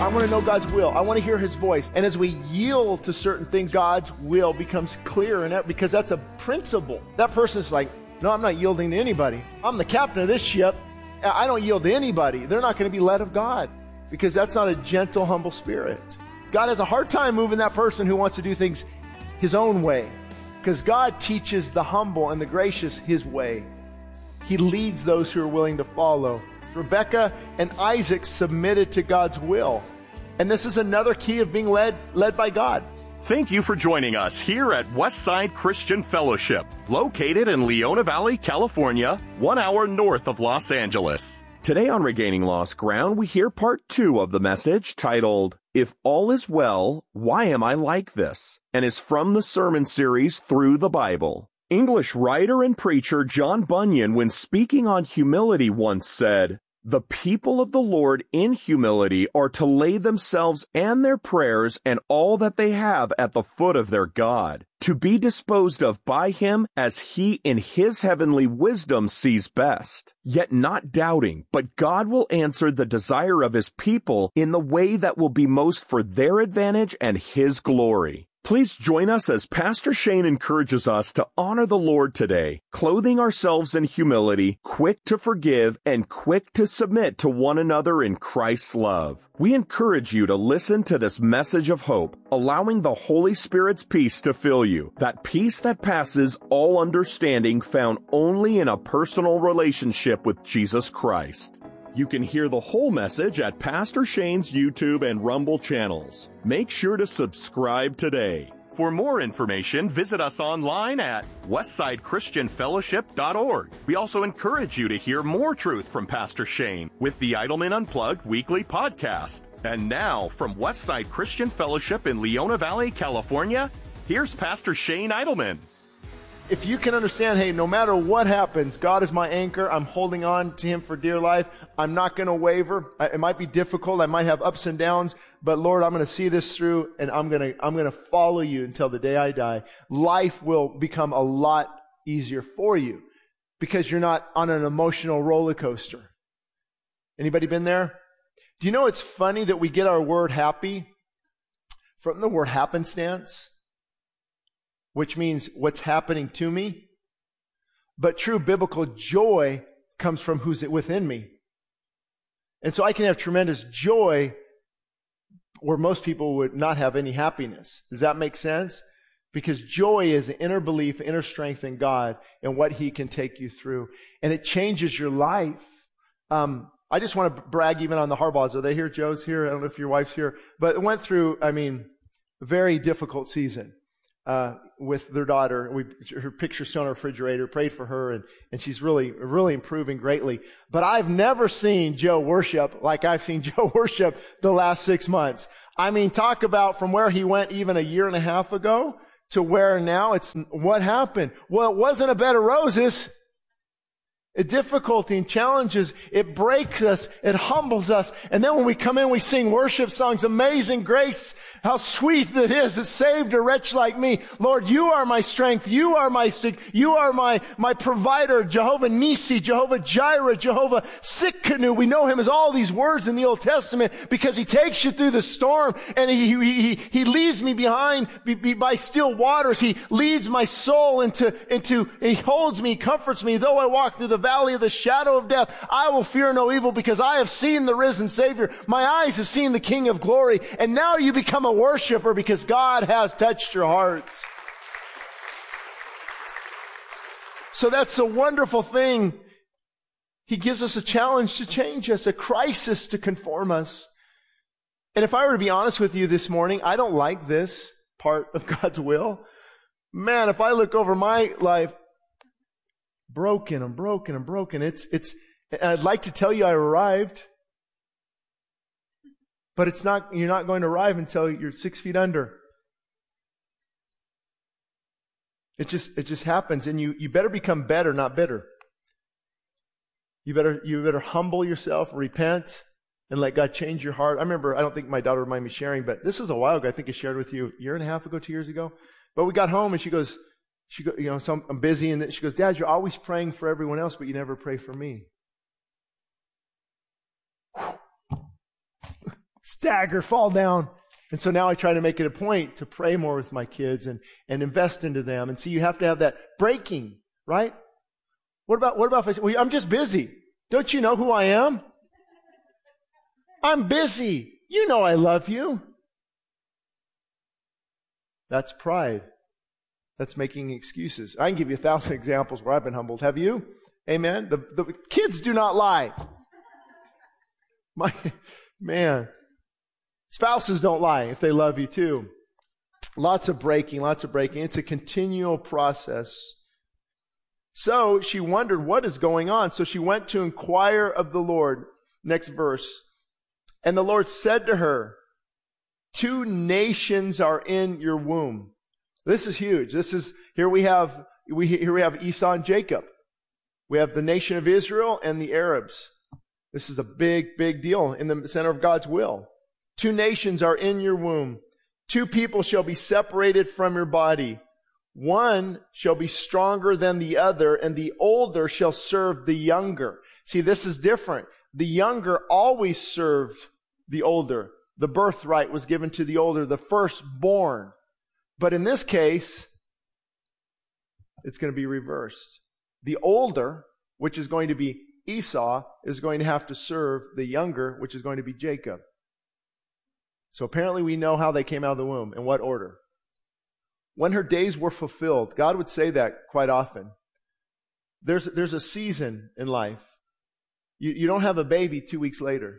I want to know God's will. I want to hear his voice. And as we yield to certain things, God's will becomes clear, and because that's a principle. That person's like, no, I'm not yielding to anybody. I'm the captain of this ship. I don't yield to anybody. They're not going to be led of God, because that's not a gentle, humble spirit. God has a hard time moving that person who wants to do things his own way, because God teaches the humble and the gracious his way. He leads those who are willing to follow. Rebekah and Isaac submitted to God's will. And this is another key of being led by God. Thank you for joining us here at Westside Christian Fellowship, located in Leona Valley, California, 1 hour north of Los Angeles. Today on Regaining Lost Ground, we hear part 2 of the message titled, If All Is Well, Why Am I Like This? And is from the sermon series Through the Bible. English writer and preacher John Bunyan, when speaking on humility, once said, "The people of the Lord in humility are to lay themselves and their prayers and all that they have at the foot of their God, to be disposed of by him as he in his heavenly wisdom sees best, yet not doubting, but God will answer the desire of his people in the way that will be most for their advantage and his glory." Please join us as Pastor Shane encourages us to honor the Lord today, clothing ourselves in humility, quick to forgive, and quick to submit to one another in Christ's love. We encourage you to listen to this message of hope, allowing the Holy Spirit's peace to fill you, that peace that passes all understanding found only in a personal relationship with Jesus Christ. You can hear the whole message at Pastor Shane's YouTube and Rumble channels. Make sure to subscribe today. For more information, visit us online at westsidechristianfellowship.org. We also encourage you to hear more truth from Pastor Shane with the Idleman Unplugged weekly podcast. And now, from Westside Christian Fellowship in Leona Valley, California, here's Pastor Shane Idleman. If you can understand, hey, no matter what happens, God is my anchor. I'm holding on to him for dear life. I'm not going to waver. It might be difficult. I might have ups and downs, but Lord, I'm going to see this through, and I'm going to follow you until the day I die. Life will become a lot easier for you because you're not on an emotional roller coaster. Anybody been there? Do you know it's funny that we get our word happy from the word happenstance, which means what's happening to me? But true biblical joy comes from who's within me. And so I can have tremendous joy where most people would not have any happiness. Does that make sense? Because joy is an inner belief, inner strength in God and what he can take you through. And it changes your life. I just want to brag even on the Harbaughs. Are they here? Joe's here. I don't know if your wife's here. But it went through, a very difficult season. With their daughter. Her picture's still on our refrigerator, prayed for her, and she's really, really improving greatly. But I've never seen Joe worship like I've seen Joe worship the last 6 months. Talk about from where he went even a year and a half ago to where now what happened? Well, it wasn't a bed of roses. Difficulty and challenges, it breaks us, it humbles us. And then when we come in, we sing worship songs, Amazing Grace, how sweet it is, it saved a wretch like me. Lord, you are my strength, you are my provider, Jehovah Nisi, Jehovah Jireh, Jehovah Sikkenu. We know him as all these words in the Old Testament because he takes you through the storm and he leads me by still waters. He leads my soul into, he holds me, comforts me. Though I walk through the valley of the shadow of death, I will fear no evil because I have seen the risen Savior. My eyes have seen the King of glory. And now you become a worshiper because God has touched your hearts. So that's the wonderful thing. He gives us a challenge to change us, a crisis to conform us. And if I were to be honest with you this morning, I don't like this part of God's will. Man, if I look over my life, I'm broken. I'd like to tell you I arrived, but you're not going to arrive until you're 6 feet under. It just happens, and you better become better, not bitter. You better humble yourself, repent, and let God change your heart. I remember, I don't think my daughter would mind me sharing, but this is a while ago. I think I shared with you a year and a half ago, 2 years ago. But we got home and she goes, so I'm busy, and she goes, Dad, you're always praying for everyone else, but you never pray for me. stagger, fall down. And so now I try to make it a point to pray more with my kids and invest into them. And see, you have to have that breaking, right? What about if I say, well, I'm just busy. Don't you know who I am? I'm busy. You know I love you. That's pride. That's making excuses. I can give you 1,000 examples where I've been humbled. Have you? Amen. The kids do not lie. Man. Spouses don't lie if they love you too. Lots of breaking. It's a continual process. So she wondered what is going on. So she went to inquire of the Lord. Next verse. And the Lord said to her, 2 nations are in your womb. This is huge. Here we have Esau and Jacob. We have the nation of Israel and the Arabs. This is a big, big deal in the center of God's will. 2 nations are in your womb. 2 people shall be separated from your body. One shall be stronger than the other, and the older shall serve the younger. See, this is different. The younger always served the older. The birthright was given to the older, the firstborn. But in this case, it's going to be reversed. The older, which is going to be Esau, is going to have to serve the younger, which is going to be Jacob. So apparently we know how they came out of the womb. In what order? When her days were fulfilled. God would say that quite often. There's a season in life. You don't have a baby 2 weeks later.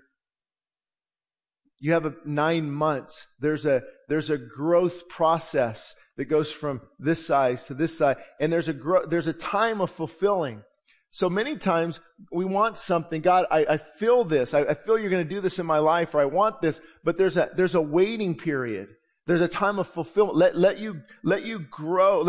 You have 9 months. There's a growth process that goes from this size to this size. And there's a time of fulfilling. So many times we want something. God, I feel this. I feel you're going to do this in my life, or I want this. But there's a waiting period. There's a time of fulfillment. Let you grow.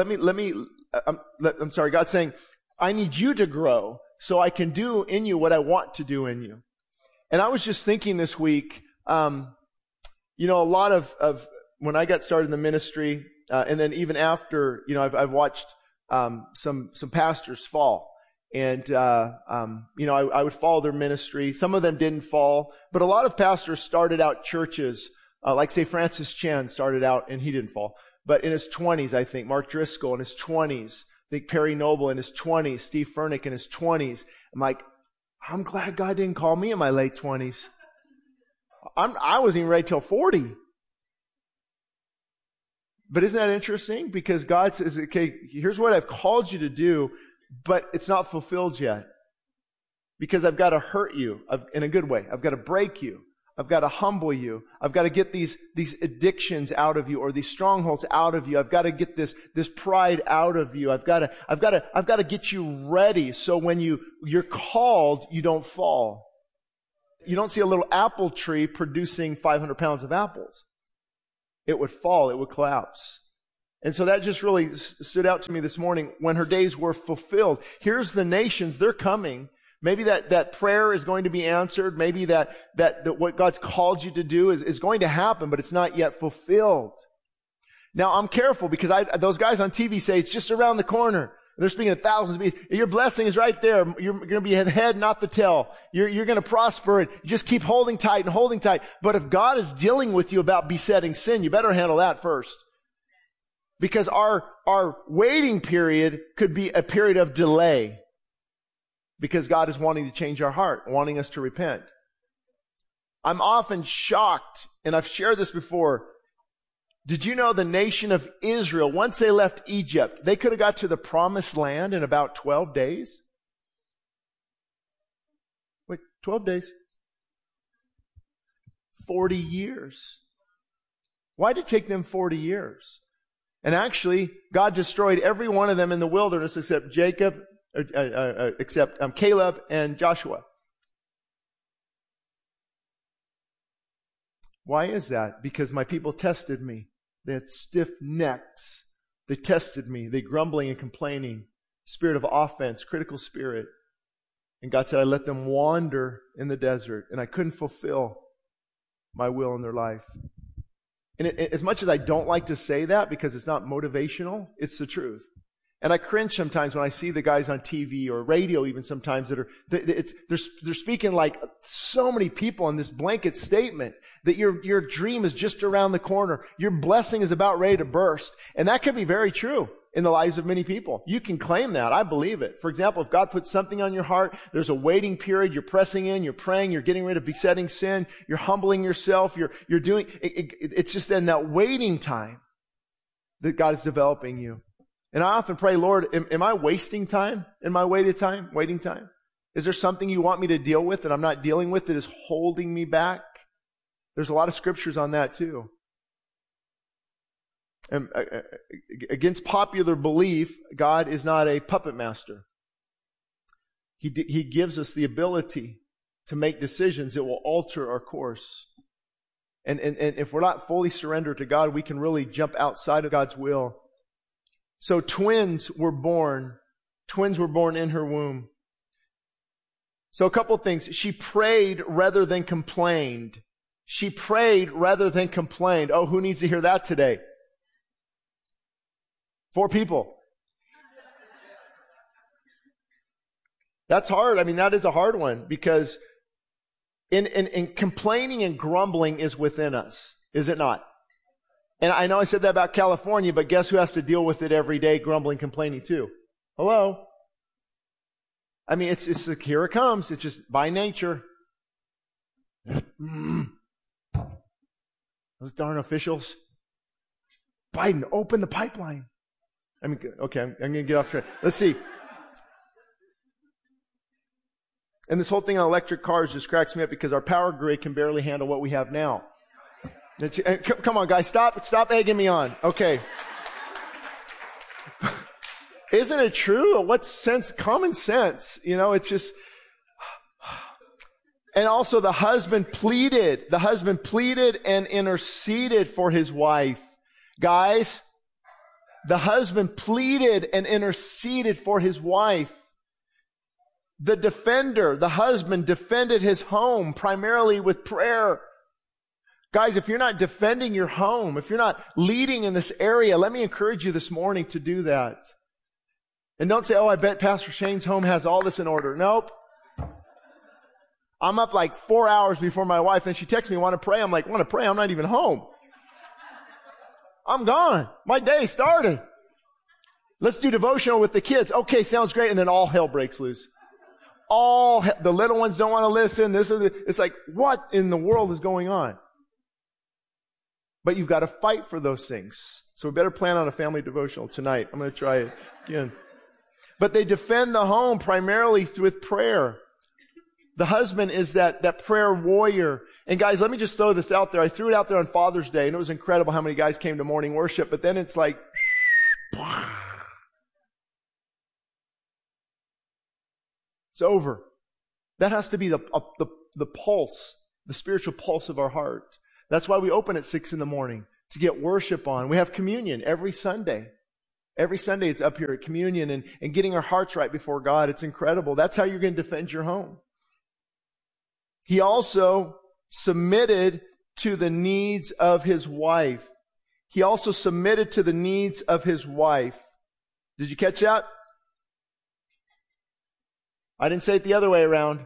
I'm sorry. God's saying, I need you to grow so I can do in you what I want to do in you. And I was just thinking this week, a lot of when I got started in the ministry, and then even after, I've watched some pastors fall. And, I would follow their ministry. Some of them didn't fall, but a lot of pastors started out churches, like say Francis Chan started out and he didn't fall, but in his 20s, I think, Mark Driscoll in his 20s, I think Perry Noble in his 20s, Steve Furnick in his 20s. I'm like, I'm glad God didn't call me in my late 20s. I wasn't even ready till 40. But isn't that interesting? Because God says, okay, here's what I've called you to do, but it's not fulfilled yet. Because I've got to hurt you in a good way. I've got to break you. I've got to humble you. I've got to get these addictions out of you, or these strongholds out of you. I've got to get this pride out of you. I've got to get you ready so when you're called, you don't fall. You don't see a little apple tree producing 500 pounds of apples. It would fall. It would collapse. And so that just really stood out to me this morning. When her days were fulfilled, here's the nations. They're coming. Maybe that prayer is going to be answered. Maybe that what God's called you to do is going to happen, but it's not yet fulfilled. Now I'm careful because those guys on TV say it's just around the corner. They're speaking of thousands of people. Your blessing is right there. You're going to be the head, not the tail. You're going to prosper and just keep holding tight and holding tight. But if God is dealing with you about besetting sin, you better handle that first. Because our waiting period could be a period of delay. Because God is wanting to change our heart, wanting us to repent. I'm often shocked, and I've shared this before. Did you know the nation of Israel, once they left Egypt, they could have got to the promised land in about 12 days? Wait, 12 days? 40 years. Why did it take them 40 years? And actually, God destroyed every one of them in the wilderness except Caleb and Joshua. Why is that? Because my people tested me. They had stiff necks. They tested me. They grumbling and complaining. Spirit of offense, critical spirit. And God said, I let them wander in the desert, and I couldn't fulfill my will in their life. And as much as I don't like to say that because it's not motivational, it's the truth. And I cringe sometimes when I see the guys on TV or radio even sometimes that are, they're speaking like so many people in this blanket statement that your dream is just around the corner. Your blessing is about ready to burst. And that could be very true in the lives of many people. You can claim that. I believe it. For example, if God puts something on your heart, there's a waiting period. You're pressing in, you're praying, you're getting rid of besetting sin, you're humbling yourself, you're doing, it's just in that waiting time that God is developing you. And I often pray, Lord, am I wasting time in my waiting time? Is there something you want me to deal with that I'm not dealing with that is holding me back? There's a lot of scriptures on that too. And against popular belief, God is not a puppet master. He gives us the ability to make decisions that will alter our course. And if we're not fully surrendered to God, we can really jump outside of God's will. So twins were born in her womb. So a couple of things. She prayed rather than complained. She prayed rather than complained. Oh, who needs to hear that today? 4 people. That's hard. I mean, that is a hard one because in complaining and grumbling is within us, is it not? And I know I said that about California, but guess who has to deal with it every day, grumbling, complaining too? Hello? I mean, it's like, here it comes. It's just by nature. Those darn officials. Biden, open the pipeline. I mean, okay, I'm going to get off track. Let's see. And this whole thing on electric cars just cracks me up because our power grid can barely handle what we have now. Come on, guys, stop egging me on. Okay. Isn't it true? What sense? Common sense. You know, it's just. And also the husband pleaded and interceded for his wife. Guys, the husband pleaded and interceded for his wife. The husband defended his home primarily with prayer. Guys, if you're not defending your home, if you're not leading in this area, let me encourage you this morning to do that. And don't say, oh, I bet Pastor Shane's home has all this in order. Nope. I'm up like 4 hours before my wife and she texts me, want to pray? I'm like, want to pray? I'm not even home. I'm gone. My day started. Let's do devotional with the kids. Okay, sounds great. And then all hell breaks loose. The little ones don't want to listen. It's like, what in the world is going on? But you've got to fight for those things. So we better plan on a family devotional tonight. I'm going to try it again. But they defend the home primarily with prayer. The husband is that prayer warrior. And guys, let me just throw this out there. I threw it out there on Father's Day, and it was incredible how many guys came to morning worship. But then it's like, it's over. That has to be the pulse, the spiritual pulse of our heart. That's why we open at 6 a.m. to get worship on. We have communion every Sunday. Every Sunday it's up here at communion and getting our hearts right before God. It's incredible. That's how you're going to defend your home. He also submitted to the needs of his wife. He also submitted to the needs of his wife. Did you catch that? I didn't say it the other way around.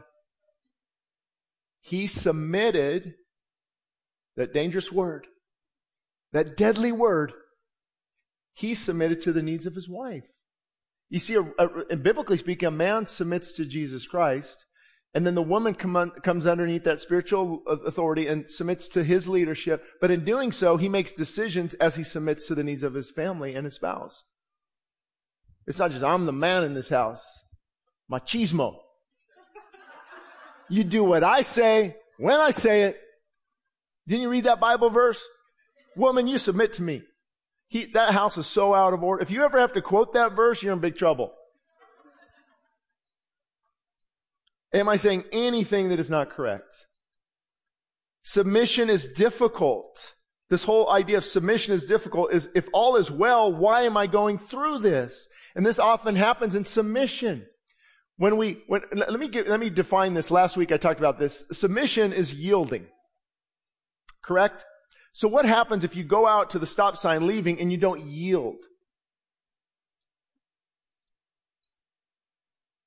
He submitted, that dangerous word, that deadly word, he submitted to the needs of his wife. You see, and biblically speaking, a man submits to Jesus Christ, and then the woman comes underneath that spiritual authority and submits to his leadership. But in doing so, he makes decisions as he submits to the needs of his family and his spouse. It's not just, I'm the man in this house. Machismo. You do what I say, when I say it. Didn't you read that Bible verse? Woman, you submit to me. That house is so out of order. If you ever have to quote that verse, you're in big trouble. Am I saying anything that is not correct? Submission is difficult. This whole idea of submission is difficult. Is if all is well, why am I going through this? And this often happens in submission. Let me define this. Last week I talked about this. Submission is yielding. Correct? So what happens if you go out to the stop sign leaving and you don't yield?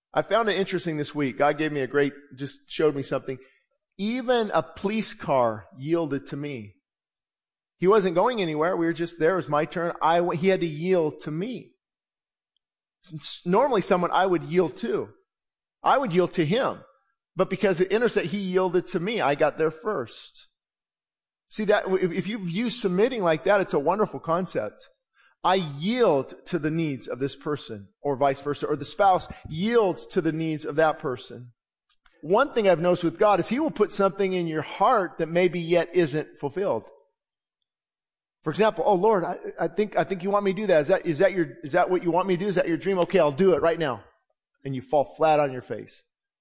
I found it interesting this week. God gave me just showed me something. Even a police car yielded to me. He wasn't going anywhere. We were just there. It was my turn. He had to yield to me. Normally someone I would yield to. I would yield to him. But because it intersected, he yielded to me. I got there first. See that, if you view submitting like that, it's a wonderful concept. I yield to the needs of this person, or vice versa, or the spouse yields to the needs of that person. One thing I've noticed with God is He will put something in your heart that maybe yet isn't fulfilled. For example, oh Lord, I think you want me to do that. Is that what you want me to do? Is that your dream? Okay, I'll do it right now. And you fall flat on your face.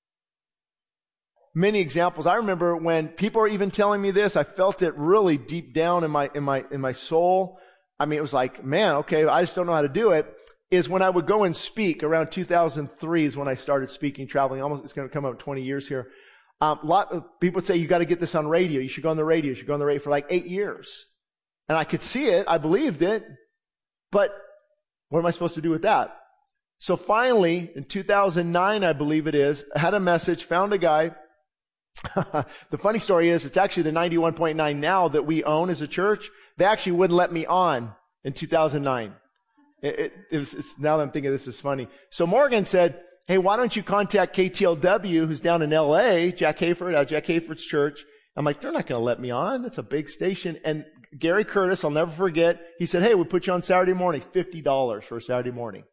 Many examples. I remember when people are even telling me this, I felt it really deep down in my soul. I mean, it was like, man, okay, I just don't know how to do it. Is when I would go and speak around 2003 is when I started speaking, traveling. Almost, it's going to come up 20 years here. A lot of people would say, you got to get this on radio. You should go on the radio. You should go on the radio for like 8 years. And I could see it. I believed it. But what am I supposed to do with that? So finally, in 2009, I believe it is, I had a message, found a guy. The funny story is, it's actually the 91.9 now that we own as a church. They actually wouldn't let me on in 2009. Now that I'm thinking this is funny. So Morgan said, hey, why don't you contact KTLW, who's down in LA, Jack Hayford's church. I'm like, they're not going to let me on. That's a big station. And Gary Curtis, I'll never forget, he said, hey, we'll put you on Saturday morning, $50 for a Saturday morning.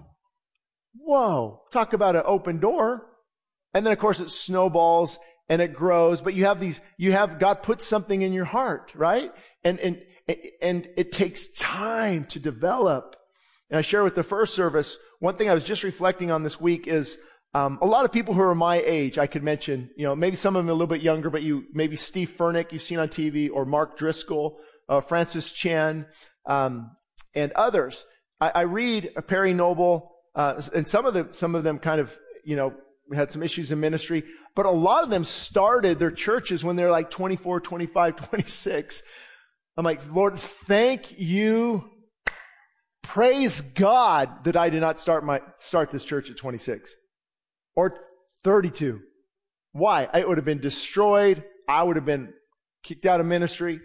Whoa, talk about an open door. And then of course it snowballs and it grows, but God puts something in your heart, right? And it takes time to develop. And I share with the first service, one thing I was just reflecting on this week is, a lot of people who are my age, I could mention, maybe some of them a little bit younger, but maybe Steve Furnick, you've seen on TV, or Mark Driscoll, Francis Chan, and others. I read Perry Noble, and some of them kind of, had some issues in ministry, but a lot of them started their churches when they're like 24, 25, 26. I'm like, Lord, thank you. Praise God that I did not start this church at 26 or 32. Why? It would have been destroyed. I would have been kicked out of ministry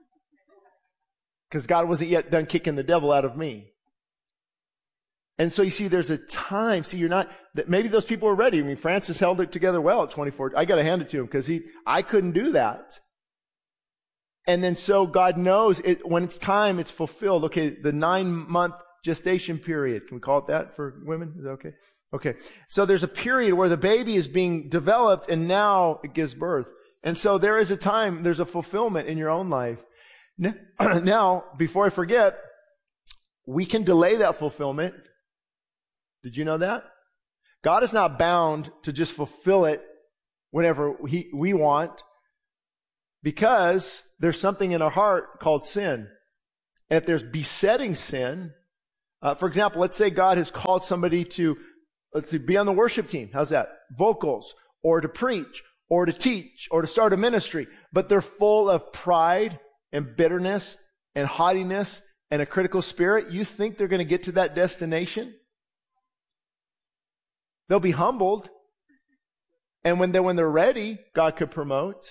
because God wasn't yet done kicking the devil out of me. And so you see, there's a time. See, maybe those people were ready. I mean, Francis held it together well at 24. I got to hand it to him because I couldn't do that. And then so God knows it, when it's time, it's fulfilled. Okay, the 9-month gestation period. Can we call it that for women? Is that okay? Okay. So there's a period where the baby is being developed and now it gives birth. And so there is a time, there's a fulfillment in your own life. Now, before I forget, we can delay that fulfillment. Did you know that? God is not bound to just fulfill it whenever we want, because there's something in our heart called sin. And if there's besetting sin, for example, let's say God has called somebody to, be on the worship team. How's that? Vocals, or to preach, or to teach, or to start a ministry. But they're full of pride and bitterness and haughtiness and a critical spirit. You think they're going to get to that destination? They'll be humbled. And when they're ready, God could promote.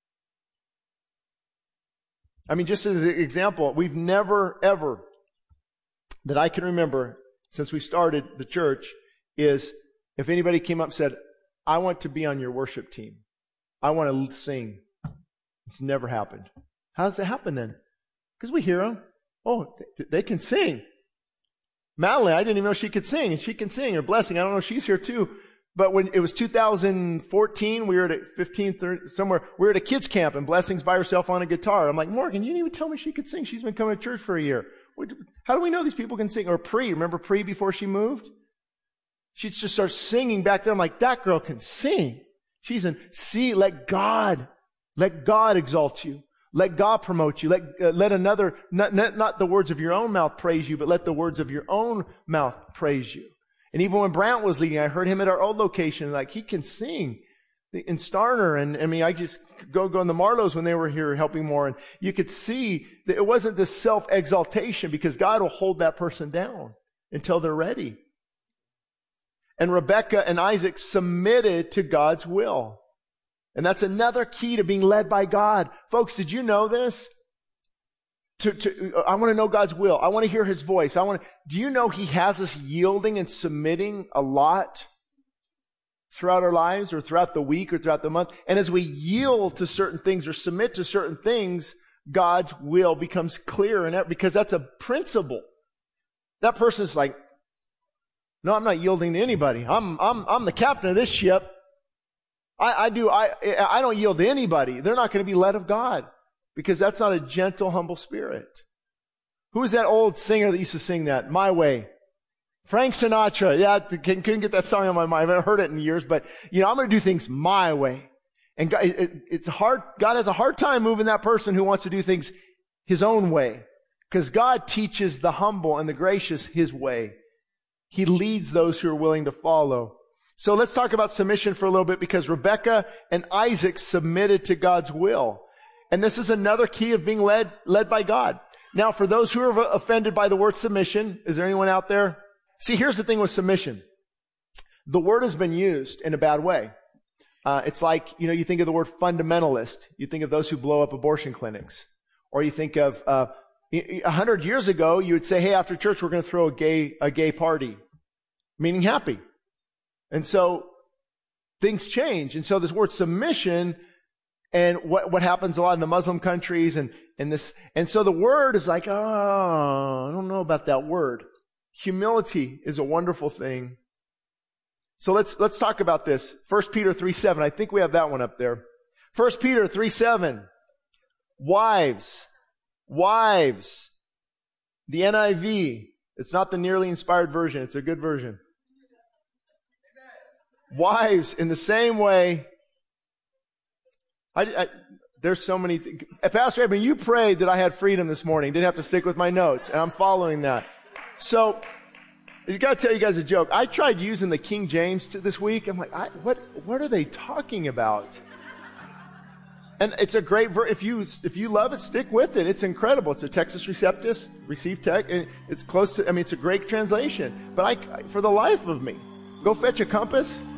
I mean, just as an example, we've never, ever, that I can remember since we started the church, is if anybody came up and said, I want to be on your worship team. I want to sing. It's never happened. How does it happen then? Because we hear them. Oh, they can sing. Madeline, I didn't even know she could sing, and she can sing. Her blessing, I don't know, she's here too. But when it was 2014, we were at 15, somewhere, we were at a kids camp, and Blessing's by herself on a guitar. I'm like, Morgan, you didn't even tell me she could sing. She's been coming to church for a year. How do we know these people can sing? Or remember Pre before she moved? She'd just start singing back there. I'm like, that girl can sing. Let God exalt you. Let God promote you. Let another, not the words of your own mouth praise you, but let the words of your own mouth praise you. And even when Brant was leading, I heard him at our old location, like he can sing in Starner. And I mean, I just go in the Marlows when they were here helping more. And you could see that it wasn't this self-exaltation, because God will hold that person down until they're ready. and Rebekah and Isaac submitted to God's will. And that's another key to being led by God. Folks, did you know this? I want to know God's will. I want to hear His voice. Do you know He has us yielding and submitting a lot throughout our lives or throughout the week or throughout the month? And as we yield to certain things or submit to certain things, God's will becomes clear, and because that's a principle. That person's like, no, I'm not yielding to anybody. I'm the captain of this ship. I don't yield to anybody. They're not going to be led of God, because that's not a gentle, humble spirit. Who is that old singer that used to sing that? My Way. Frank Sinatra. Yeah, couldn't get that song on my mind. I haven't heard it in years, but I'm going to do things my way. And God, it's hard. God has a hard time moving that person who wants to do things His own way, because God teaches the humble and the gracious His way. He leads those who are willing to follow. So let's talk about submission for a little bit, because Rebekah and Isaac submitted to God's will. And this is another key of being led by God. Now, for those who are offended by the word submission, is there anyone out there? See, here's the thing with submission. The word has been used in a bad way. It's like, you think of the word fundamentalist. You think of those who blow up abortion clinics. Or you think of, 100 years ago, you would say, hey, after church, we're going to throw a gay party. Meaning happy. And so things change. And so this word submission, and what happens a lot in the Muslim countries and so the word is like, oh, I don't know about that word. Humility is a wonderful thing. So let's talk about this. 1 Peter 3:7. I think we have that one up there. 1 Peter 3:7. Wives. The NIV. It's not the nearly inspired version. It's a good version. Wives, in the same way. There's so many things. Pastor Edmund, you prayed that I had freedom this morning. Didn't have to stick with my notes, and I'm following that. So, I got to tell you guys a joke. I tried using the King James this week. I'm like, what are they talking about? And it's a great verse. If you love it, stick with it. It's incredible. It's a Textus Receptus, Receive Tech, and it's close to. It's a great translation. But for the life of me, go fetch a compass.